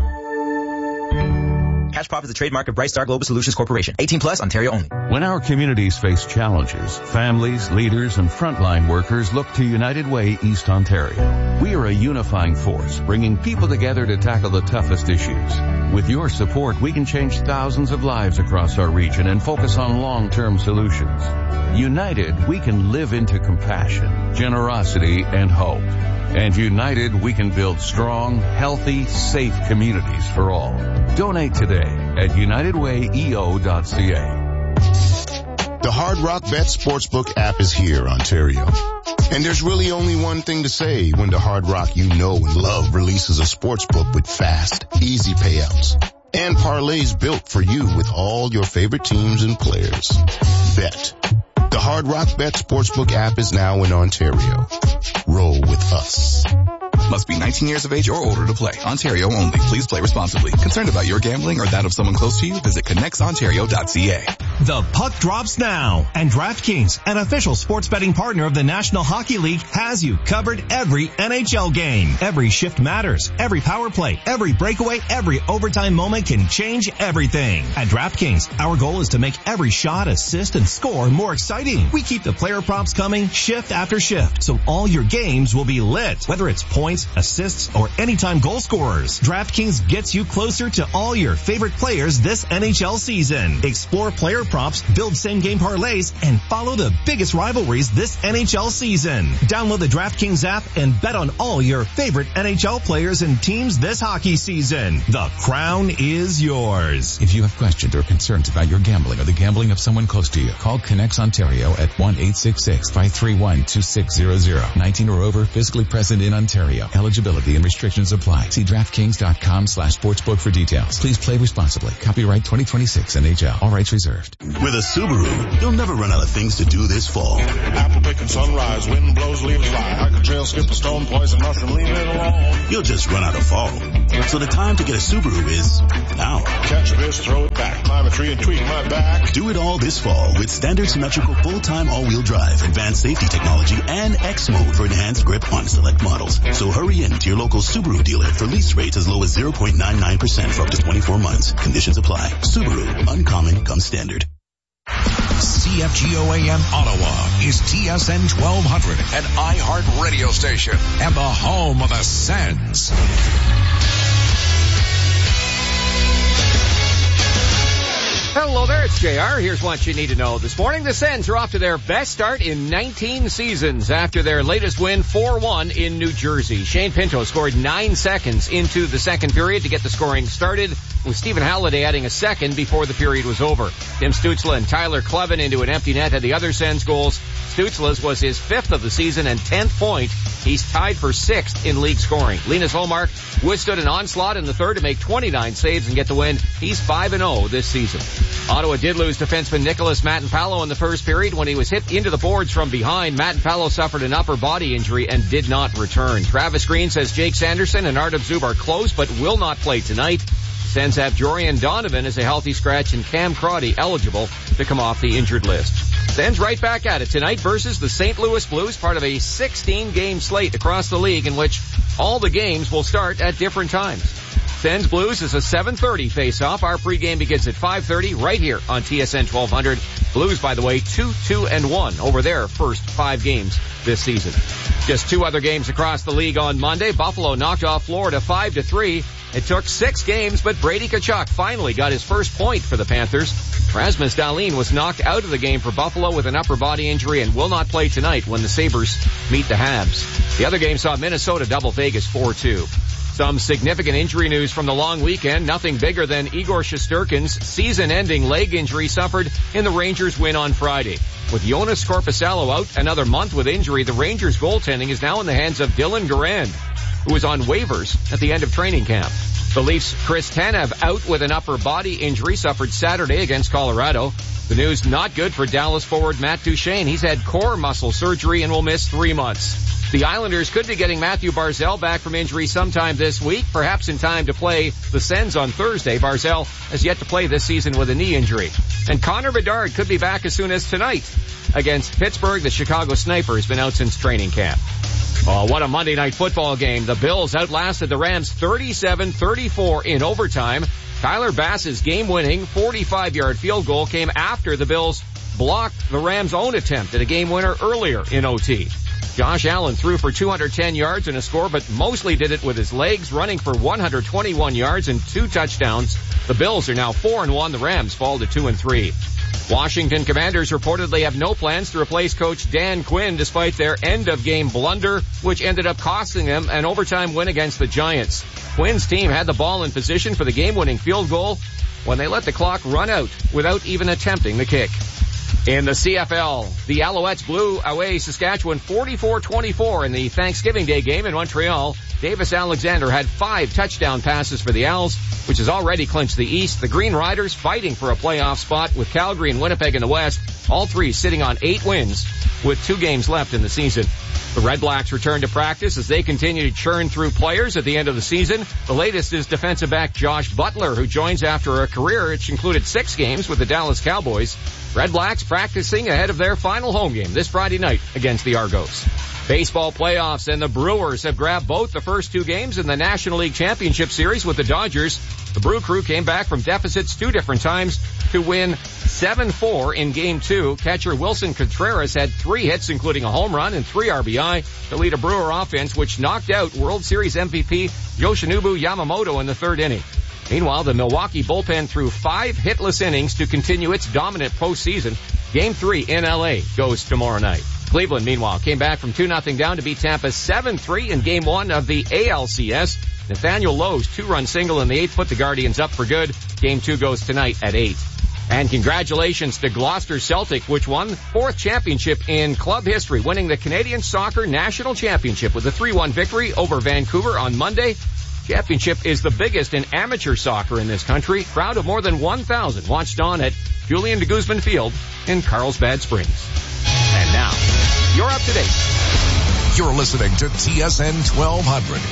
Cash Pop is a trademark of Bright Star Global Solutions Corporation. 18 plus, Ontario only. When our communities face challenges, families, leaders, and frontline workers look to United Way East Ontario. We are a unifying force, bringing people together to tackle the toughest issues. With your support, we can change thousands of lives across our region and focus on long-term solutions. United, we can live into compassion, generosity, and hope. And united, we can build strong, healthy, safe communities for all. Donate today at unitedwayeo.ca. The Hard Rock Bet Sportsbook app is here, Ontario. And there's really only one thing to say when the Hard Rock you know and love releases a sportsbook with fast, easy payouts and parlays built for you with all your favorite teams and players. Bet. The Hard Rock Bet Sportsbook app is now in Ontario. Roll with us. Must be 19 years of age or older to play. Ontario only. Please play responsibly. Concerned about your gambling or that of someone close to you? Visit connectsontario.ca. The puck drops now, and DraftKings, an official sports betting partner of the National Hockey League, has you covered every NHL game. Every shift matters. Every power play, every breakaway, every overtime moment can change everything. At DraftKings, our goal is to make every shot, assist, and score more exciting. We keep the player props coming shift after shift, so all your games will be lit. Whether it's points, assists, or anytime goal scorers, DraftKings gets you closer to all your favorite players this NHL season. Explore player props, build same-game parlays, and follow the biggest rivalries this NHL season. Download the DraftKings app and bet on all your favorite NHL players and teams this hockey season. The crown is yours. If you have questions or concerns about your gambling or the gambling of someone close to you, call Connects Ontario at 1-866-531-2600. 19 or over, physically present in Ontario. Eligibility and restrictions apply. See DraftKings.com/sportsbook for details. Please play responsibly. Copyright 2026 NHL. All rights reserved. With a Subaru, you'll never run out of things to do this fall. Apple picking sunrise, wind blows, leaves fly. Hiker trail, skip a stone, poison mushroom, leave it alone. You'll just run out of fall. So the time to get a Subaru is now. Catch a fish, throw it back, climb a tree and tweak my back. Do it all this fall with standard symmetrical full-time all-wheel drive, advanced safety technology, and X mode for enhanced grip on select models. So hurry in to your local Subaru dealer for lease rates as low as 0.99% for up to 24 months. Conditions apply. Subaru, uncommon comes standard. CFGO AM Ottawa is TSN 1200, an iHeart radio station and the home of the Sens. Hello there, it's JR. Here's what you need to know. This morning, the Sens are off to their best start in 19 seasons after their latest win 4-1 in New Jersey. Shane Pinto scored 9 seconds into the second period to get the scoring started, with Stephen Halliday adding a second before the period was over. Tim Stützle and Tyler Kleven into an empty net had the other Sens goals. Stützle's was his 5th of the season and 10th point. He's tied for 6th in league scoring. Linus Holmark withstood an onslaught in the third to make 29 saves and get the win. He's 5-0 this season. Ottawa did lose defenseman Nicholas Matinpalo in the first period when he was hit into the boards from behind. Matinpalo suffered an upper body injury and did not return. Travis Green says Jake Sanderson and Artem Zub are close but will not play tonight. Sens have Jorian Donovan as a healthy scratch and Cam Crotty eligible to come off the injured list. Sens right back at it tonight versus the St. Louis Blues, part of a 16-game slate across the league in which all the games will start at different times. Sens Blues is a 7:30 face-off. Our pregame begins at 5:30 right here on TSN 1200. Blues, by the way, 2-2-1 over their first 5 games this season. Just 2 other games across the league on Monday. Buffalo knocked off Florida 5-3. It took 6 games, but Brady Tkachuk finally got his first point for the Panthers. Rasmus Dahlin was knocked out of the game for Buffalo with an upper body injury and will not play tonight when the Sabres meet the Habs. The other game saw Minnesota double Vegas 4-2. Some significant injury news from the long weekend. Nothing bigger than Igor Shesterkin's season-ending leg injury suffered in the Rangers' win on Friday. With Jonas Korpisalo out another month with injury, the Rangers' goaltending is now in the hands of Dylan Garand, who was on waivers at the end of training camp. The Leafs' Chris Tanev out with an upper body injury suffered Saturday against Colorado. The news not good for Dallas forward Matt Duchene. He's had core muscle surgery and will miss 3 months. The Islanders could be getting Matthew Barzal back from injury sometime this week, perhaps in time to play the Sens on Thursday. Barzal has yet to play this season with a knee injury. And Connor Bedard could be back as soon as tonight against Pittsburgh. The Chicago Sniper has been out since training camp. Oh, what a Monday night football game. The Bills outlasted the Rams 37-34 in overtime. Tyler Bass's game-winning 45-yard field goal came after the Bills blocked the Rams' own attempt at a game winner earlier in OT. Josh Allen threw for 210 yards and a score, but mostly did it with his legs, running for 121 yards and 2 touchdowns. The Bills are now 4-1. The Rams fall to 2-3. Washington Commanders reportedly have no plans to replace coach Dan Quinn despite their end-of-game blunder, which ended up costing them an overtime win against the Giants. Quinn's team had the ball in position for the game-winning field goal when they let the clock run out without even attempting the kick. In the CFL, the Alouettes blew away Saskatchewan 44-24 in the Thanksgiving Day game in Montreal. Davis Alexander had 5 touchdown passes for the Owls, which has already clinched the East. The Green Riders fighting for a playoff spot with Calgary and Winnipeg in the West, all 3 sitting on 8 wins with 2 games left in the season. The Red Blacks return to practice as they continue to churn through players at the end of the season. The latest is defensive back Josh Butler, who joins after a career which included 6 games with the Dallas Cowboys. Red Blacks practicing ahead of their final home game this Friday night against the Argos. Baseball playoffs, and the Brewers have grabbed both the first 2 games in the National League Championship Series with the Dodgers. The Brew Crew came back from deficits 2 different times to win 7-4 in Game 2. Catcher Wilson Contreras had 3 hits, including a home run and 3 RBI, to lead a Brewer offense which knocked out World Series MVP Yoshinobu Yamamoto in the 3rd inning. Meanwhile, the Milwaukee bullpen threw 5 hitless innings to continue its dominant postseason. Game 3 in LA goes tomorrow night. Cleveland, meanwhile, came back from 2-0 down to beat Tampa 7-3 in Game 1 of the ALCS. Nathaniel Lowe's 2-run single in the 8th put the Guardians up for good. Game 2 goes tonight at 8. And congratulations to Gloucester Celtic, which won 4th championship in club history, winning the Canadian Soccer National Championship with a 3-1 victory over Vancouver on Monday. Championship is the biggest in amateur soccer in this country. Crowd of more than 1,000 watched on at Julian de Guzman Field in Carlsbad Springs. And now, you're up to date. You're listening to TSN 1200.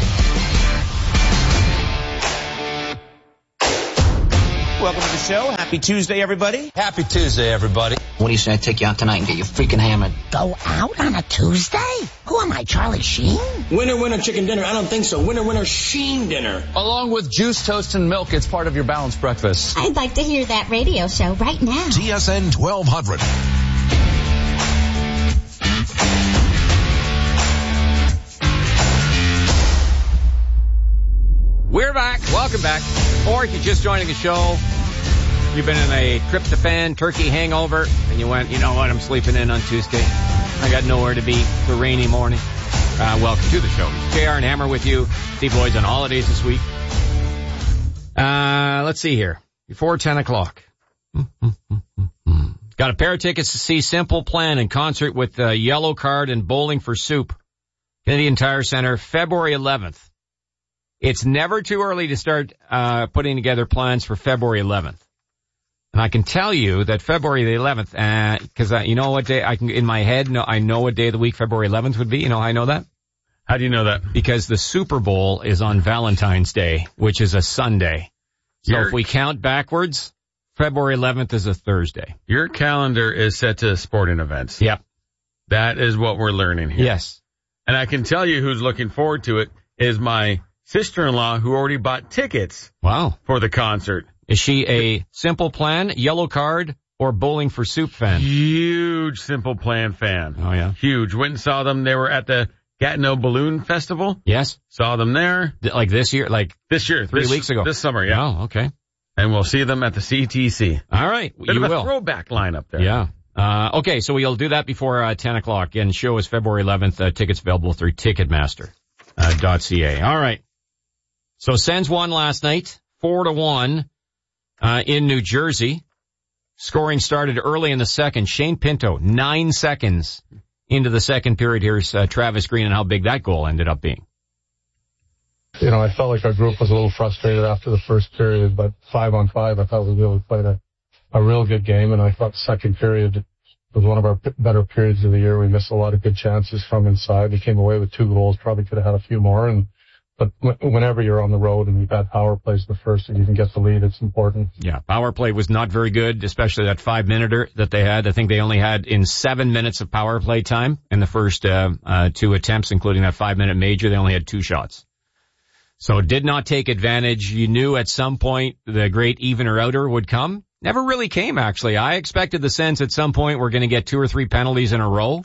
Welcome to the show. Happy Tuesday, everybody. Happy Tuesday, everybody. What do you say I take you out tonight and get you freaking hammered? Go out on a Tuesday? Who am I, Charlie Sheen? Winner, chicken dinner. I don't think so. Winner, Sheen dinner. Along with juice, toast, and milk, it's part of your balanced breakfast. I'd like to hear that radio show right now. TSN 1200. We're back. Welcome back. Or if you're just joining the show, you've been in a tryptophan turkey hangover, and you went, you know what, I'm sleeping in on Tuesday. I got nowhere to be. It's a rainy morning. Welcome to the show. JR and Hammer with you. Steve Lloyd's on holidays this week. Let's see here. Before 10 o'clock. Got a pair of tickets to see Simple Plan in concert with Yellow Card and Bowling for Soup. Canadian Tire Center, February 11th. It's never too early to start putting together plans for February 11th. And I can tell you that February the 11th, because you know what day I can, in my head, I know what day of the week February 11th would be. You know how I know that? How do you know that? Because the Super Bowl is on Valentine's Day, which is a Sunday. So if we count backwards, February 11th is a Thursday. Your calendar is set to sporting events. Yep. That is what we're learning here. Yes. And I can tell you who's looking forward to it is my sister-in-law, who already bought tickets. Wow. For the concert. Is she a Simple Plan, Yellow Card, or Bowling for Soup fan? Huge Simple Plan fan. Oh, yeah. Huge. Went and saw them. They were at the Gatineau Balloon Festival. Yes. Saw them there. Like this year? This year. 3 weeks ago. This summer, yeah. Oh, okay. And we'll see them at the CTC. All right. You will. A throwback lineup there. Yeah. Okay, so we'll do that before 10 o'clock. And show is February 11th. Tickets available through Ticketmaster.ca. All right. So Sens won last night, 4-1, in New Jersey. Scoring started early in the second. Shane Pinto, 9 seconds into the second period. Here's Travis Green and how big that goal ended up being. You know, I felt like our group was a little frustrated after the first period, but 5-on-5, I thought we really played a real good game, and I thought the second period was one of our better periods of the year. We missed a lot of good chances from inside. We came away with 2 goals, probably could have had a few more, but whenever you're on the road and you've had power plays the first and you can get the lead, it's important. Yeah, power play was not very good, especially that 5-minute that they had. I think they only had in 7 minutes of power play time in the first 2 attempts, including that 5-minute major. They only had 2 shots. So did not take advantage. You knew at some point the great evener outer would come. Never really came, actually. I expected the Sens at some point we're going to get 2 or 3 penalties in a row.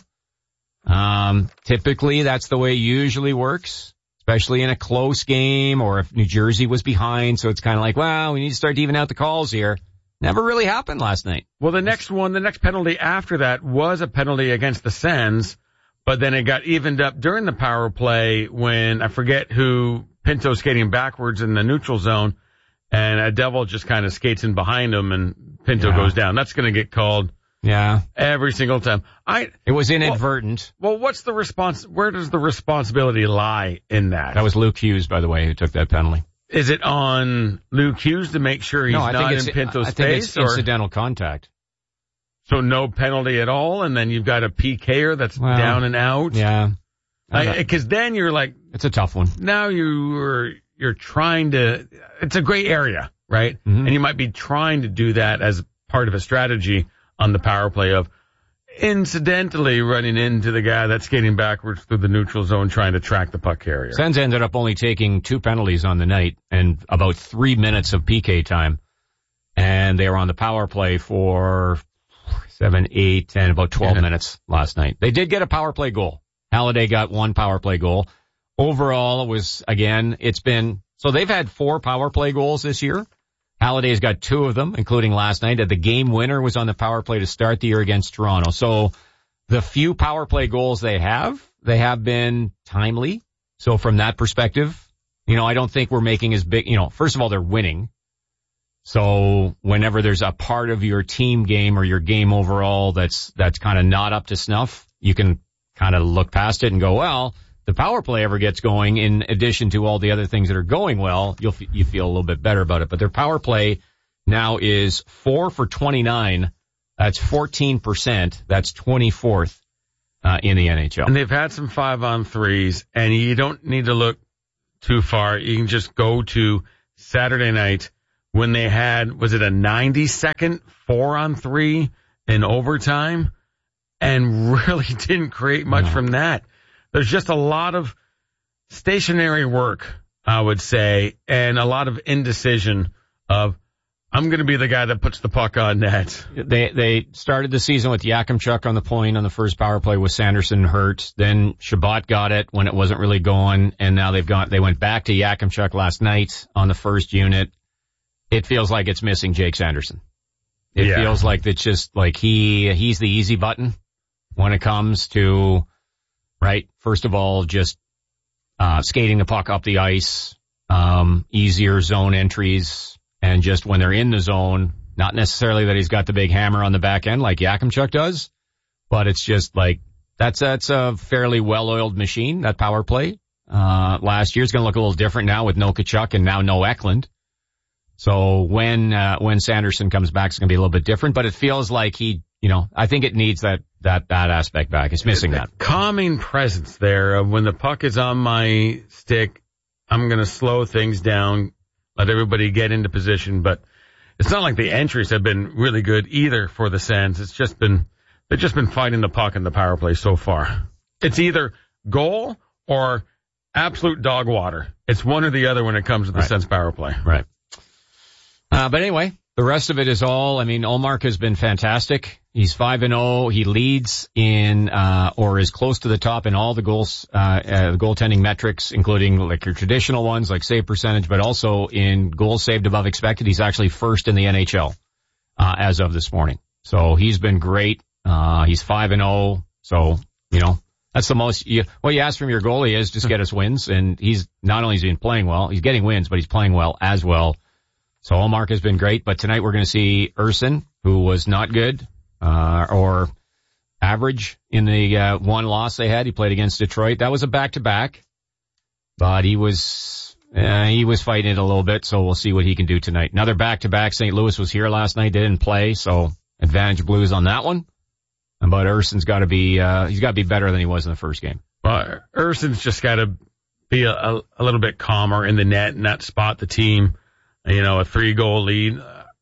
Typically, that's the way it usually works. Especially in a close game or if New Jersey was behind. So it's kind of like, well, we need to start even out the calls here. Never really happened last night. Well, the next penalty after that was a penalty against the Sens, but then it got evened up during the power play when I forget who, Pinto skating backwards in the neutral zone, and a Devil just kind of skates in behind him and Pinto goes down. That's going to get called Yeah. Every single time. It was inadvertent. Well, what's the response? Where does the responsibility lie in that? That was Luke Hughes, by the way, who took that penalty. Is it on Luke Hughes to make sure he's not in Pinto's face? I think it's incidental contact. So no penalty at all, and then you've got a PKer that's down and out? Yeah. Because then you're like... It's a tough one. Now you're trying to... It's a gray area, right? Mm-hmm. And you might be trying to do that as part of a strategy on the power play of incidentally running into the guy that's skating backwards through the neutral zone trying to track the puck carrier. Sens ended up only taking 2 penalties on the night and about 3 minutes of PK time. And they were on the power play for 7, 8, 10, about 12 minutes last night. They did get a power play goal. Halliday got 1 power play goal. Overall, it was, again, so they've had 4 power play goals this year. Halliday's got 2 of them, including last night. The game winner was on the power play to start the year against Toronto. So the few power play goals they have been timely. So from that perspective, I don't think we're making as big, first of all, they're winning. So whenever there's a part of your team game or your game overall that's kind of not up to snuff, you can kind of look past it and go, well, the power play ever gets going, in addition to all the other things that are going well, you feel a little bit better about it. But their power play now is 4 for 29. That's 14%. That's 24th in the NHL. And they've had some 5-on-3s, and you don't need to look too far. You can just go to Saturday night when they had, was it a 90-second 4-on-3 in overtime, and really didn't create much from that. There's just a lot of stationary work, I would say, and a lot of indecision of, I'm going to be the guy that puts the puck on net. They started the season with Yakimchuk on the point on the first power play with Sanderson hurt. Then Shabbat got it when it wasn't really going, and now they went back to Yakimchuk last night on the first unit. It feels like it's missing Jake Sanderson. It feels like it's just like he's the easy button when it comes to... Right. First of all, just skating the puck up the ice, easier zone entries, and just when they're in the zone, not necessarily that he's got the big hammer on the back end like Yakimchuk does, but it's just like that's a fairly well-oiled machine, that power play. Last year's going to look a little different now with no Tkachuk and now no Eklund. So when Sanderson comes back, it's going to be a little bit different, but it feels like I think it needs that aspect back. It's missing that. Calming presence there of when the puck is on my stick, I'm going to slow things down, let everybody get into position. But it's not like the entries have been really good either for the Sens. They've just been fighting the puck in the power play so far. It's either goal or absolute dog water. It's one or the other when it comes to the Sens power play. Right. But anyway, the rest of it is all, Ullmark has been fantastic. He's 5-0. He leads in, or is close to the top in all the goals, the goaltending metrics, including like your traditional ones like save percentage, but also in goals saved above expected. He's actually first in the NHL, as of this morning. So he's been great. He's 5-0. So, that's the most, what you ask from your goalie is just get us wins. And he's not only has he been playing well, he's getting wins, but he's playing well as well. So Ullmark has been great, but tonight we're going to see Urson, who was not good, or average in the one loss they had. He played against Detroit. That was a back-to-back, but he was fighting it a little bit, so we'll see what he can do tonight. Another back-to-back. St. Louis was here last night. They didn't play, so advantage Blues on that one. But Urson's got to be, he's got to be better than he was in the first game. Well, Urson's just got to be a little bit calmer in the net and not spot the team. A 3-goal lead.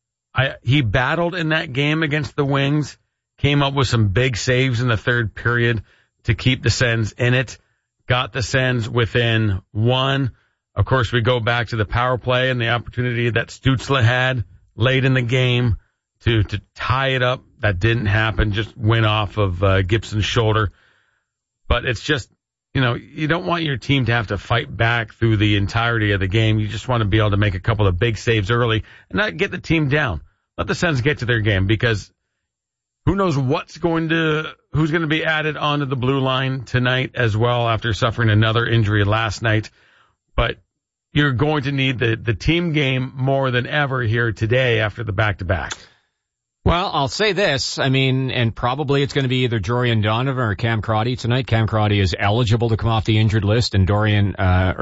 He battled in that game against the Wings, came up with some big saves in the third period to keep the Sens in it, got the Sens within 1. Of course, we go back to the power play and the opportunity that Stützle had late in the game to tie it up. That didn't happen, just went off of Gibson's shoulder. But it's just, you don't want your team to have to fight back through the entirety of the game. You just want to be able to make a couple of big saves early and not get the team down. Let the Sens get to their game, because who knows who's going to be added onto the blue line tonight as well after suffering another injury last night. But you're going to need the team game more than ever here today after the back-to-back. Well, I'll say this. I mean, and probably it's going to be either Jorian Donovan or Cam Crotty tonight. Cam Crotty is eligible to come off the injured list, and Jorian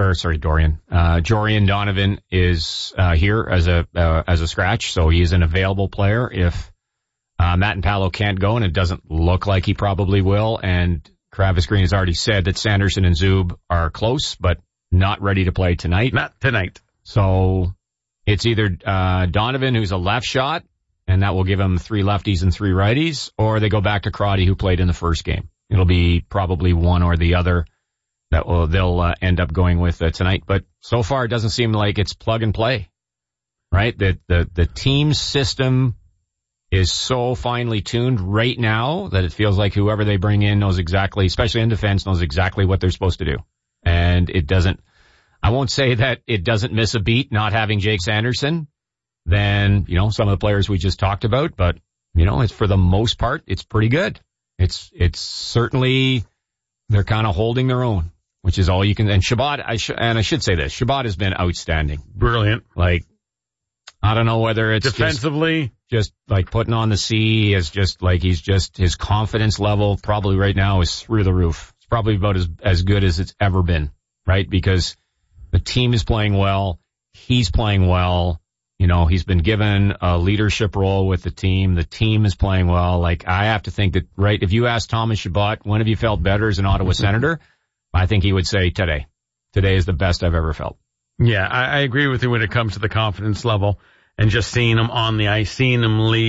Donovan is here as a scratch, so he is an available player if Matt and Paolo can't go, and it doesn't look like he probably will. And Travis Green has already said that Sanderson and Zub are close, but not ready to play tonight. Not tonight. So it's either Donovan, who's a left shot, and that will give him 3 lefties and 3 righties, or they go back to Crotty, who played in the first game. It'll be probably one or the other that they'll end up going with tonight. But so far, it doesn't seem like it's plug and play, right? The team system is so finely tuned right now that it feels like whoever they bring in knows exactly, especially in defense, knows exactly what they're supposed to do. And it doesn't, I won't say that it doesn't miss a beat not having Jake Sanderson than, some of the players we just talked about, but, it's for the most part, it's pretty good. It's certainly, they're kind of holding their own, which is all you can, and Shabbat, I should say this, Shabbat has been outstanding. Brilliant. Like, I don't know whether it's defensively, just like putting on the C is just like, his confidence level probably right now is through the roof. It's probably about as good as it's ever been, right? Because the team is playing well. He's playing well. He's been given a leadership role with the team. The team is playing well. Like, I have to think that, right, if you ask Thomas Chabot, when have you felt better as an Ottawa Senator? I think he would say today. Today is the best I've ever felt. Yeah, I agree with you when it comes to the confidence level and just seeing him on the ice, seeing him lead.